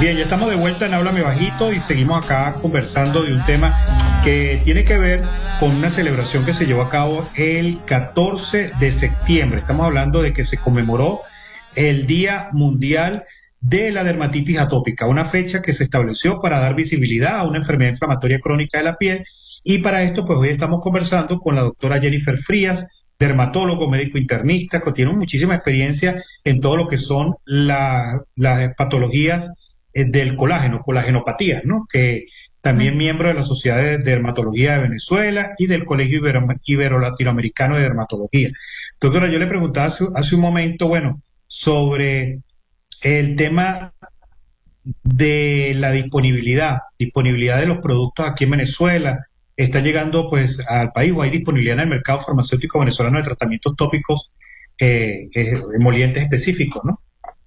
Bien, ya estamos de vuelta en Háblame Bajito y seguimos acá conversando de un tema que tiene que ver con una celebración que se llevó a cabo el 14 de septiembre. Estamos hablando de que se conmemoró el Día Mundial de la Dermatitis Atópica, una fecha que se estableció para dar visibilidad a una enfermedad inflamatoria crónica de la piel. Y para esto, pues hoy estamos conversando con la doctora Jennifer Frías, dermatólogo, médico internista, que tiene muchísima experiencia en todo lo que son las patologías del colágeno, colagenopatías, ¿no? Que también miembro de la Sociedad de Dermatología de Venezuela y del Colegio Ibero-Latinoamericano de Dermatología. Doctora, yo le preguntaba hace un momento, bueno, sobre el tema de la disponibilidad de los productos aquí en Venezuela. ¿Está llegando pues al país o hay disponibilidad en el mercado farmacéutico venezolano de tratamientos tópicos emolientes específicos, ¿no?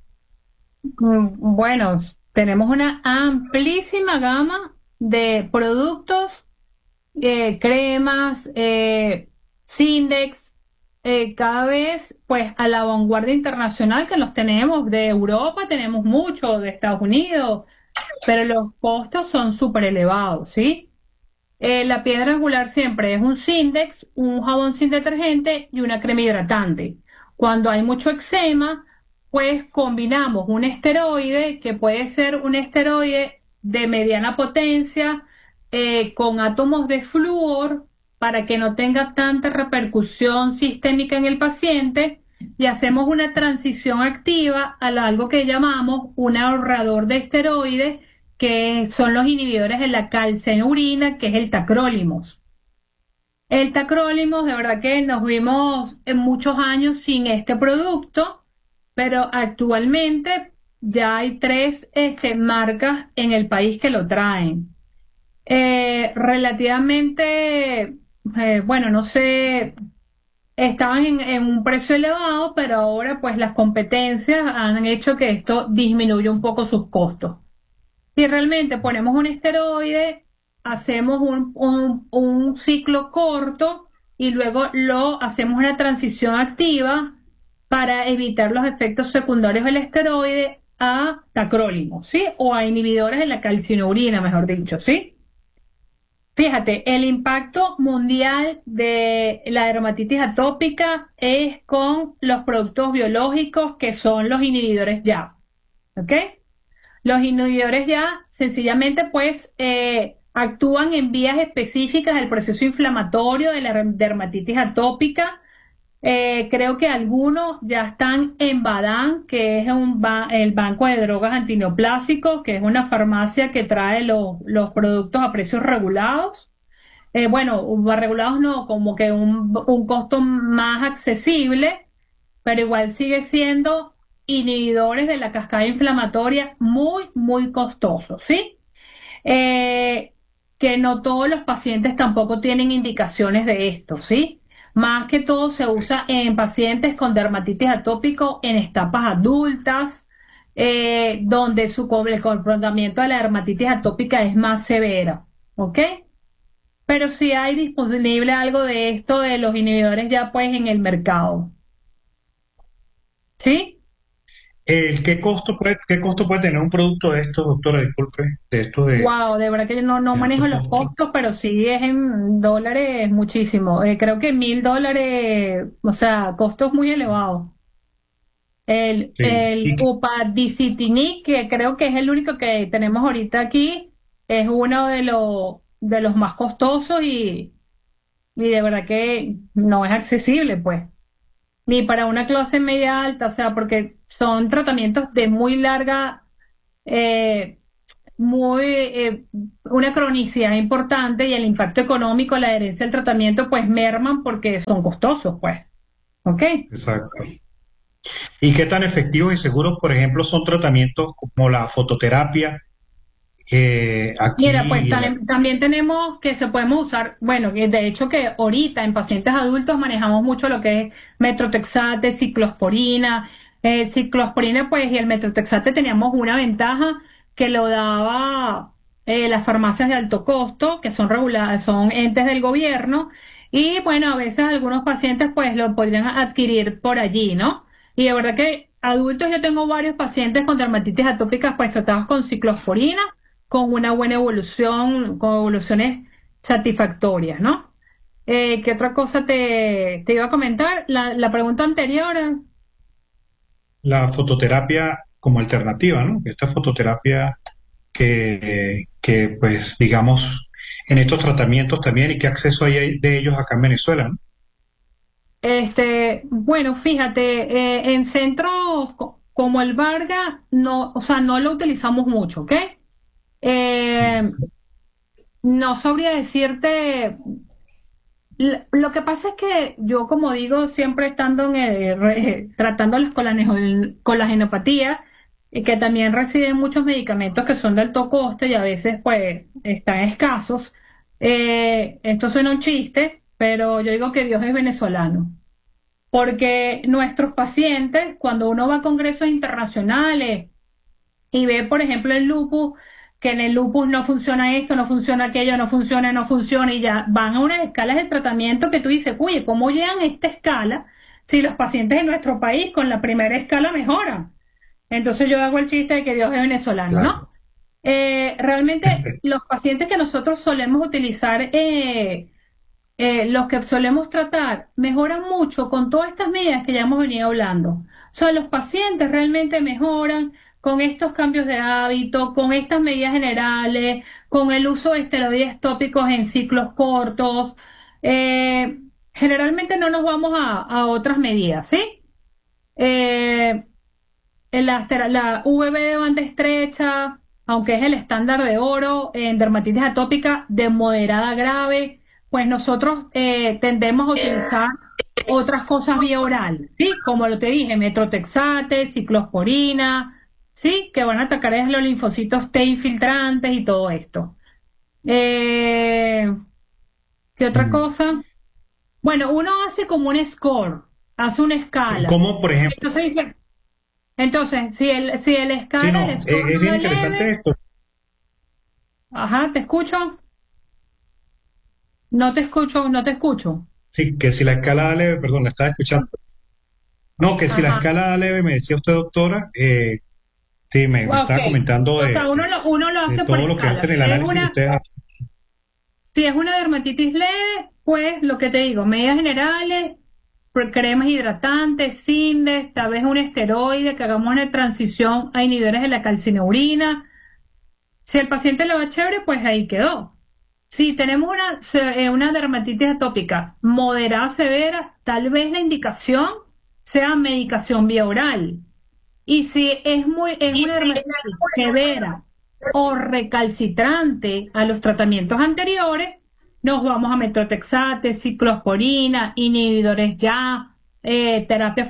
Bueno, tenemos una amplísima gama de productos, cremas, Sindex, cada vez pues a la vanguardia internacional que los tenemos. De Europa tenemos mucho, de Estados Unidos, pero los costos son súper elevados, ¿sí? La piedra angular siempre es un Sindex, un jabón sin detergente y una crema hidratante. Cuando hay mucho eczema, pues combinamos un esteroide, que puede ser un esteroide de mediana potencia, con átomos de flúor para que no tenga tanta repercusión sistémica en el paciente, y hacemos una transición activa a algo que llamamos un ahorrador de esteroides, que son los inhibidores de la calceurina, que es el tacrolimus. El tacrolimus, de verdad que nos vimos en muchos años sin este producto, pero actualmente ya hay tres marcas en el país que lo traen. Relativamente, bueno, no sé, estaban en un precio elevado, pero ahora pues las competencias han hecho que esto disminuya un poco sus costos. Si realmente ponemos un esteroide, hacemos un ciclo corto y luego lo hacemos una transición activa para evitar los efectos secundarios del esteroide a tacrolimus, ¿sí? O a inhibidores de la calcineurina, mejor dicho, ¿sí? Fíjate, el impacto mundial de la dermatitis atópica es con los productos biológicos, que son los inhibidores YAP, ¿ok? Los inhibidores ya sencillamente pues actúan en vías específicas del proceso inflamatorio de la dermatitis atópica. Creo que algunos ya están en Badán, que es el Banco de Drogas Antineoplásicos, que es una farmacia que trae los productos a precios regulados. Bueno, regulados no, como que un costo más accesible, pero igual sigue siendo inhibidores de la cascada inflamatoria muy, muy costosos, ¿sí? Eh, que no todos los pacientes tampoco tienen indicaciones de esto, ¿sí? Más que todo se usa en pacientes con dermatitis atópico en etapas adultas, donde el comportamiento de la dermatitis atópica es más severo, ¿ok? Pero sí hay disponible algo de esto de los inhibidores ya pues en el mercado, ¿sí? ¿Qué costo puede tener un producto de estos, doctora? Disculpe, de esto Wow, de verdad que yo no de manejo alto los costo. costos, pero sí es en dólares muchísimo. Creo que $1.000, o sea, costos muy elevados. Sí. El upadacitinib, que creo que es el único que tenemos ahorita aquí, es uno de los más costosos, y de verdad que no es accesible, pues, ni para una clase media alta, o sea, porque son tratamientos de muy larga, eh, una cronicidad importante, y el impacto económico, la adherencia al tratamiento, pues merman porque son costosos, pues. ¿Ok? Exacto. ¿Y qué tan efectivos y seguros, por ejemplo, son tratamientos como la fototerapia Mira, pues aquí? también tenemos que se podemos usar, bueno, que de hecho que ahorita en pacientes adultos manejamos mucho lo que es metrotexate, ciclosporina. Ciclosporina, pues, y el metrotexate teníamos una ventaja que lo daba las farmacias de alto costo, que son reguladas, son entes del gobierno, y bueno, a veces algunos pacientes pues lo podrían adquirir por allí, ¿no? Y de verdad que adultos yo tengo varios pacientes con dermatitis atópicas pues tratados con ciclosporina, con una buena evolución, con evoluciones satisfactorias, ¿no? ¿Qué otra cosa te iba a comentar? La pregunta anterior, La fototerapia como alternativa, ¿no? Esta fototerapia que pues digamos en estos tratamientos también y qué acceso hay de ellos acá en Venezuela, ¿no? bueno, fíjate, en centros como el Vargas, no, o sea, no lo utilizamos mucho, ¿ok? Eh, no sabría decirte. Lo que pasa es que yo, como digo, siempre estando tratándolas con con la genopatía, y que también reciben muchos medicamentos que son de alto coste y a veces pues están escasos. Esto suena un chiste, pero yo digo que Dios es venezolano, porque nuestros pacientes, cuando uno va a congresos internacionales, y ve, por ejemplo, el lupus, que en el lupus no funciona esto, no funciona aquello, no funciona, y ya van a unas escalas de tratamiento que tú dices, oye, ¿cómo llegan a esta escala si los pacientes en nuestro país con la primera escala mejoran? Entonces yo hago el chiste de que Dios es venezolano, ¿no? Claro. Realmente los pacientes que nosotros solemos utilizar, los que solemos tratar, mejoran mucho con todas estas medidas que ya hemos venido hablando. O sea, los pacientes realmente mejoran con estos cambios de hábito, con estas medidas generales, con el uso de esteroides tópicos en ciclos cortos. Eh, Generalmente no nos vamos a otras medidas, ¿sí? Eh, la VB de banda estrecha, aunque es el estándar de oro en dermatitis atópica de moderada a grave, pues nosotros tendemos a utilizar otras cosas vía oral, ¿sí? Como lo te dije, metrotexate, ciclosporina, ¿sí? Que van a atacar es los linfocitos T infiltrantes y todo esto. Eh, ¿Qué otra Mm. cosa? Bueno, uno hace como un score, hace una escala. Como por ejemplo, Entonces dice, entonces, si el sí, escala, el no, score es no bien es interesante leve, esto. ajá, te escucho, no te escucho, no te escucho. Sí, que si la escala da leve, perdón, la estaba escuchando. No, que si la Ajá, escala da leve, me decía usted, doctora, sí, me ok. estaba comentando O sea, uno lo de hace por todo lo que escala. hacen el análisis de ustedes. Si es una dermatitis leve, pues lo que te digo, medidas generales, cremas hidratantes, Sindes, tal vez un esteroide, que hagamos una transición a inhibidores de la calcineurina. Si el paciente lo va chévere, pues ahí quedó. Si tenemos una dermatitis atópica moderada severa, tal vez la indicación sea medicación vía oral. Y si es una dermatitis severa o recalcitrante a los tratamientos anteriores, nos vamos a metrotexate, ciclosporina, inhibidores ya, terapia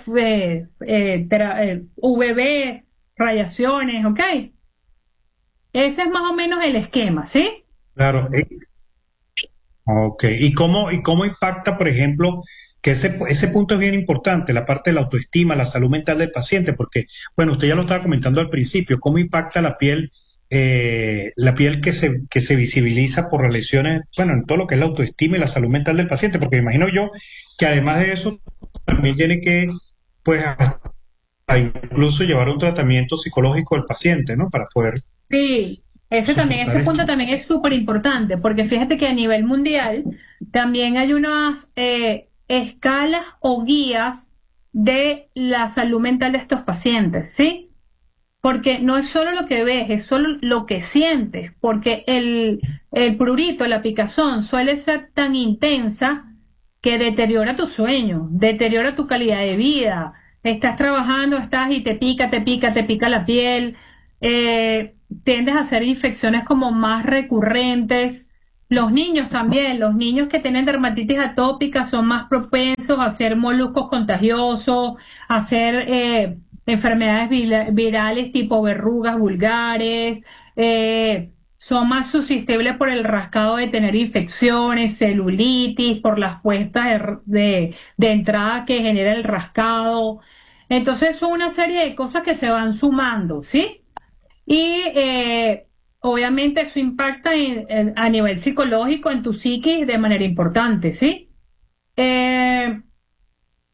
VB, radiaciones, ¿ok? Ese es más o menos el esquema, ¿sí? Claro. Ok. Y cómo impacta, por ejemplo, que ese punto es bien importante, la parte de la autoestima, la salud mental del paciente? Porque, bueno, usted ya lo estaba comentando al principio, cómo impacta la piel que se visibiliza por las lesiones, bueno, en todo lo que es la autoestima y la salud mental del paciente, porque me imagino yo que además de eso también tiene que, pues, a incluso llevar un tratamiento psicológico al paciente, ¿no? Para poder Sí, soportar ese esto. punto también es súper importante, porque fíjate que a nivel mundial también hay unas escalas o guías de la salud mental de estos pacientes, ¿sí? Porque no es solo lo que ves, es solo lo que sientes, porque el prurito, la picazón suele ser tan intensa que deteriora tu sueño, deteriora tu calidad de vida. Estás trabajando, estás y te pica la piel, tiendes a hacer infecciones como más recurrentes. Los niños también, los niños que tienen dermatitis atópica son más propensos a hacer moluscos contagiosos, a hacer enfermedades virales tipo verrugas vulgares, son más susceptibles por el rascado de tener infecciones, celulitis, por las puestas de entrada que genera el rascado. Entonces son una serie de cosas que se van sumando, ¿sí? Y obviamente eso impacta a nivel psicológico en tu psiquis de manera importante, ¿sí? Eh,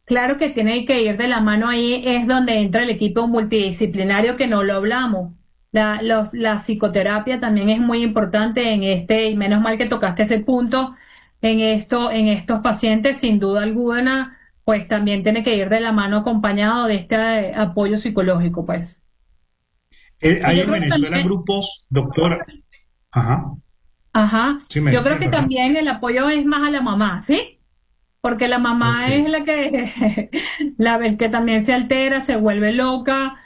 Claro que tiene que ir de la mano ahí, es donde entra el equipo multidisciplinario que no lo hablamos. La psicoterapia también es muy importante en este, y menos mal que tocaste ese punto en estos pacientes, sin duda alguna, pues también tiene que ir de la mano acompañado de este apoyo psicológico, pues. Y Hay yo en creo que Venezuela también, grupos, doctora. Ajá, ajá, sí me yo creo decía, que perdón. también el apoyo es más a la mamá, ¿sí? Porque la Ok, mamá es la que, la vez que también se altera, se vuelve loca,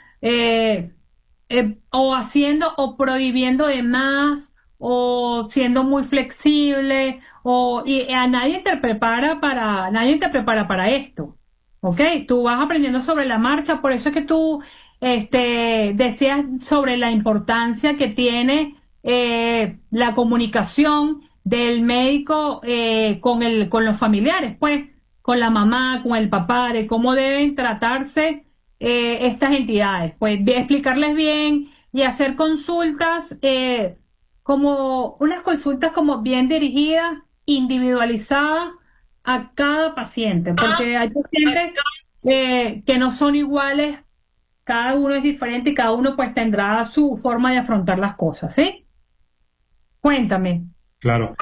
o haciendo o prohibiendo de más, o siendo muy flexible, y a nadie te prepara para esto, ¿ok? Tú vas aprendiendo sobre la marcha, por eso es que tú, decías sobre la importancia que tiene la comunicación del médico con los familiares, pues, con la mamá, con el papá, de cómo deben tratarse estas entidades. Pues explicarles bien y hacer consultas como unas consultas como bien dirigidas, individualizadas a cada paciente, porque hay pacientes que no son iguales, cada uno es diferente y cada uno pues tendrá su forma de afrontar las cosas, ¿sí? Cuéntame. claro.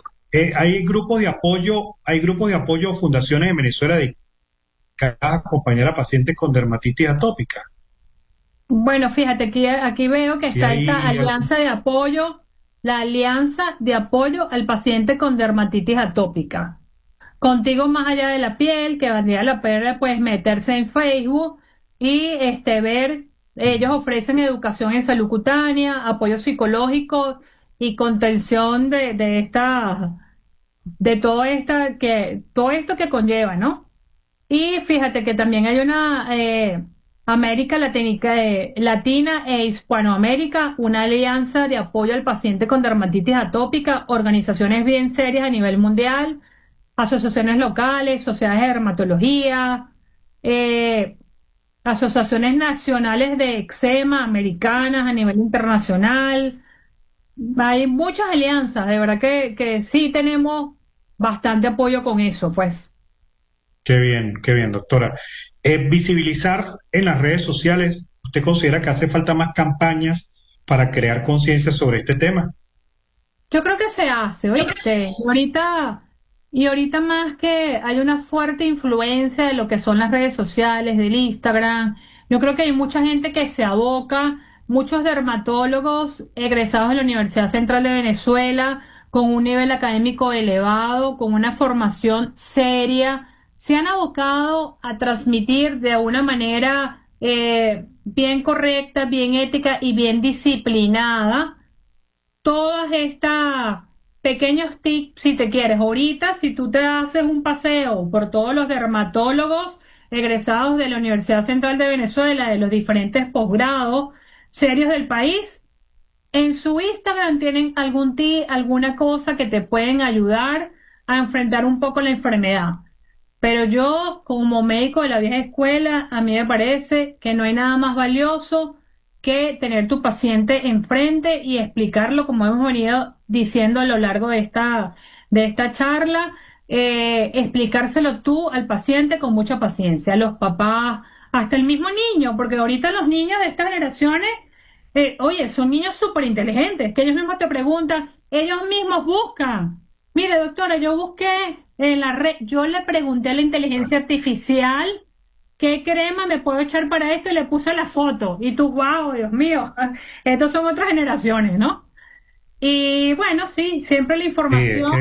Hay grupos de apoyo o fundaciones en Venezuela dedicadas a acompañar a pacientes con dermatitis atópica. Bueno, fíjate, aquí veo que Sí, está esta hay alianza de apoyo, la alianza de apoyo al paciente con dermatitis atópica. Contigo más allá de la piel, que valdría la pena pues meterse en Facebook y ver, ellos ofrecen educación en salud cutánea, apoyo psicológico y contención de todo esto que conlleva, ¿no? Y fíjate que también hay una América Latina e Hispanoamérica, una alianza de apoyo al paciente con dermatitis atópica, organizaciones bien serias a nivel mundial, asociaciones locales, sociedades de dermatología, eh, asociaciones nacionales de eczema americanas a nivel internacional. Hay muchas alianzas, de verdad que sí tenemos bastante apoyo con eso, pues. qué bien, doctora. Visibilizar en las redes sociales, ¿usted considera que hace falta más campañas para crear conciencia sobre este tema? Yo creo que se hace, ¿oíste? Y ahorita más que hay una fuerte influencia de lo que son las redes sociales, del Instagram. Yo creo que hay mucha gente que se aboca, muchos dermatólogos egresados de la Universidad Central de Venezuela, con un nivel académico elevado, con una formación seria, se han abocado a transmitir de una manera bien correcta, bien ética y bien disciplinada todas estas pequeños tips, si te quieres. Ahorita, si tú te haces un paseo por todos los dermatólogos egresados de la Universidad Central de Venezuela, de los diferentes posgrados serios del país, en su Instagram tienen algún tip, alguna cosa que te pueden ayudar a enfrentar un poco la enfermedad. Pero yo, como médico de la vieja escuela, a mí me parece que no hay nada más valioso que tener tu paciente enfrente y explicarlo, como hemos venido diciendo a lo largo de esta charla, explicárselo tú al paciente con mucha paciencia, a los papás, hasta el mismo niño, porque ahorita los niños de estas generaciones, oye, son niños súper inteligentes, que ellos mismos te preguntan, ellos mismos buscan. Mire, doctora, yo busqué en la red, yo le pregunté a la inteligencia artificial qué crema me puedo echar para esto y le puse la foto. Y tú, wow, Dios mío, estos son otras generaciones, ¿no? Y bueno, sí, siempre la Sí, es información que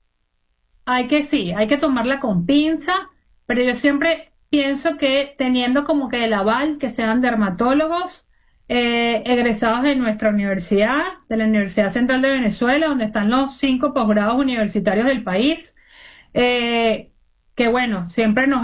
sí, hay que tomarla con pinza, pero yo siempre pienso que teniendo como que el aval que sean dermatólogos egresados de nuestra universidad, de la Universidad Central de Venezuela, donde están los 5 posgrados universitarios del país, que bueno, siempre nos